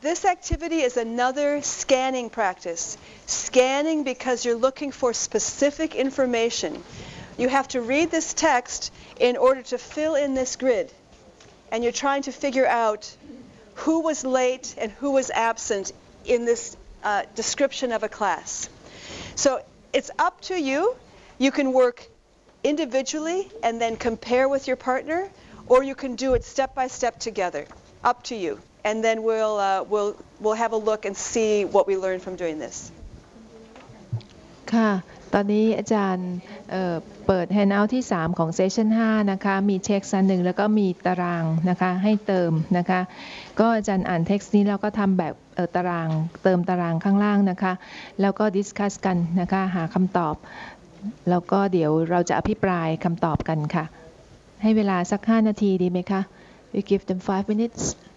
this activity is another scanning practice. Scanning because you're looking for specific information. You have to read this text in order to fill in this grid. And you're trying to figure out who was late and who was absent in this description of a class. So it's up to you. You can work individually and then compare with your partner, or you can do it step by step together. Up to you. And then we'll have a look and see what we learned from doing this. ค่ะตอนนี้อาจารย์เปิด handout ที่3ของ session 5นะคะมี text อันหนึ่งแล้วก็มีตารางนะคะให้เติมนะคะก็อาจารย์อ่าน text นี้แล้วก็ทำแบบตารางเติมตารางข้างล่างนะคะแล้วก็ discuss กันนะคะหาคำตอบแล้วก็เดี๋ยวเราจะอภิปรายคำตอบกันค่ะให้เวลาสัก5 นาทีดีไหมคะ We give them 5 minutes